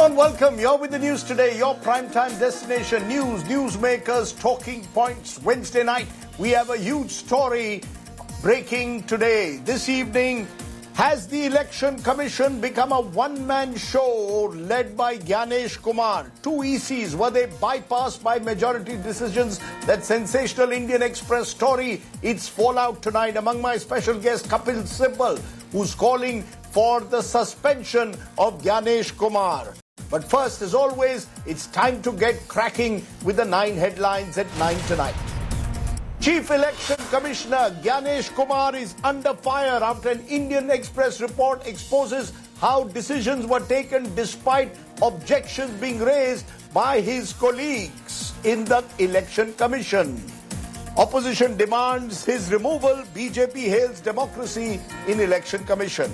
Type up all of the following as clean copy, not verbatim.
Welcome. You're with the news today, your primetime destination. News, newsmakers, talking points. Wednesday night, we have a huge story breaking today. This evening, has the Election Commission become a one-man show led by Gyanesh Kumar? Two ECs, were they bypassed by majority decisions? That sensational Indian Express story, its fallout tonight. Among my special guests, Kapil Sibal, who's calling for the suspension of Gyanesh Kumar. But first, as always, it's time to get cracking with the 9 headlines at 9 tonight. Chief Election Commissioner Gyanesh Kumar is under fire after an Indian Express report exposes how decisions were taken despite objections being raised by his colleagues in the Election Commission. Opposition demands his removal. BJP hails democracy in Election Commission.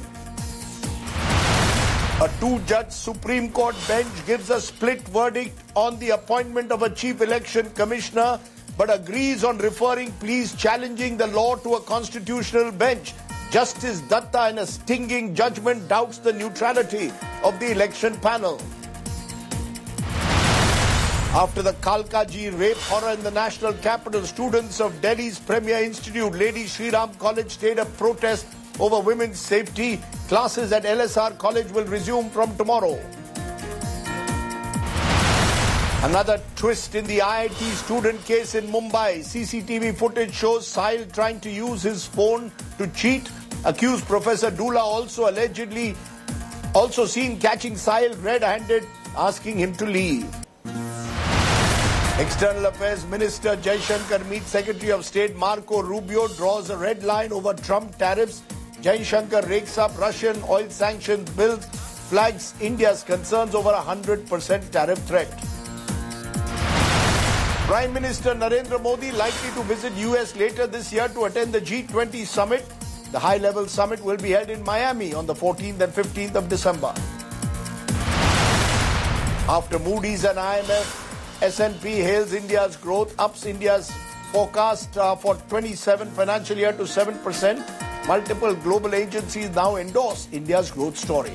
A 2-judge Supreme Court bench gives a split verdict on the appointment of a Chief Election Commissioner, but agrees on referring pleas challenging the law to a constitutional bench. Justice Datta, in a stinging judgment, doubts the neutrality of the election panel. After the Kalkaji rape horror in the national capital, students of Delhi's Premier Institute, Lady Shri Ram College, staged a protest over women's safety. Classes at LSR College will resume from tomorrow. Another twist in the IIT student case in Mumbai. CCTV footage shows Sahil trying to use his phone to cheat. Accused Professor Dula also seen catching Sahil red-handed, asking him to leave. External Affairs Minister Jaishankar meets Secretary of State Marco Rubio, draws a red line over Trump tariffs. Jaishankar rakes up Russian oil sanctions bills, flags India's concerns over a 100% tariff threat. Prime Minister Narendra Modi likely to visit US later this year to attend the G20 summit. The high-level summit will be held in Miami on the 14th and 15th of December. After Moody's and IMF, S&P hails India's growth, ups India's forecast for 27 financial year to 7%. Multiple global agencies now endorse India's growth story.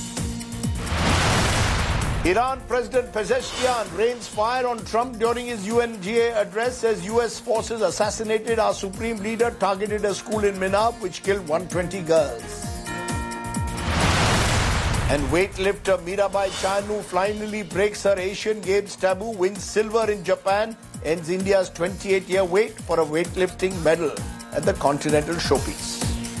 Iran President Pezeshkian rains fire on Trump during his UNGA address, says US forces assassinated our supreme leader, targeted a school in Minab which killed 120 girls. And weightlifter Mirabai Chanu finally breaks her Asian Games taboo, wins silver in Japan, ends India's 28-year wait for a weightlifting medal at the Continental Showpiece.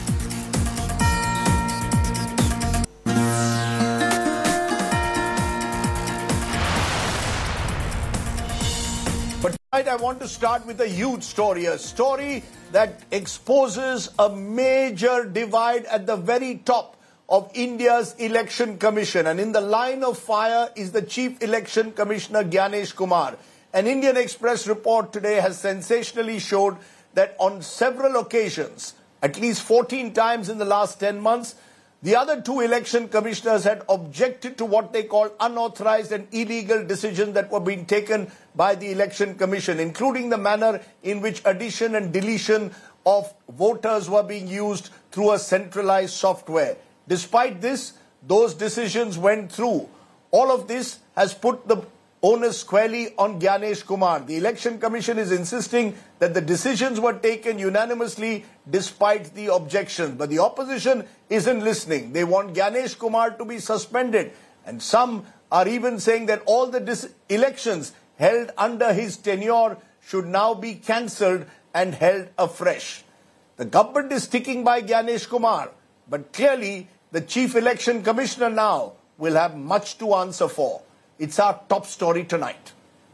Tonight I want to start with a huge story, a story that exposes a major divide at the very top of India's Election Commission. And in the line of fire is the Chief Election Commissioner Gyanesh Kumar. An Indian Express report today has sensationally showed that on several occasions, at least 14 times in the last 10 months, the other two election commissioners had objected to what they call unauthorized and illegal decisions that were being taken by the Election Commission, including the manner in which addition and deletion of voters were being used through a centralized software. Despite this, those decisions went through. All of this has put the onus squarely on Gyanesh Kumar. The Election Commission is insisting that the decisions were taken unanimously despite the objections. But the opposition isn't listening. They want Gyanesh Kumar to be suspended. And some are even saying that all the elections held under his tenure should now be cancelled and held afresh. The government is sticking by Gyanesh Kumar, but clearly the Chief Election Commissioner now will have much to answer for. It's our top story tonight.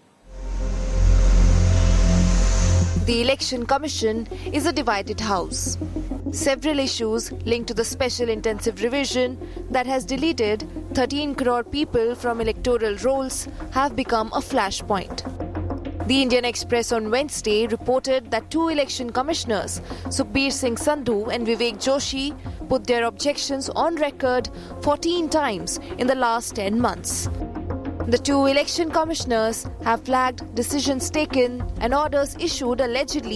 The Election Commission is a divided house. Several issues linked to the special intensive revision that has deleted 13 crore people from electoral rolls have become a flashpoint. The Indian Express on Wednesday reported that two election commissioners, Sukhbir Singh Sandhu and Vivek Joshi, put their objections on record 14 times in the last 10 months. The two election commissioners have flagged decisions taken and orders issued allegedly